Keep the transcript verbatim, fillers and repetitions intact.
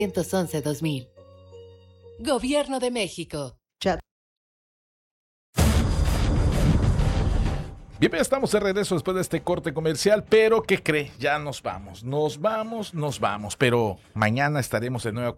once dos mil. Gobierno de México. Chat. Bien, ya estamos de regreso después de este corte comercial, pero ¿qué cree? Ya nos vamos, nos vamos, nos vamos, pero mañana estaremos de nueva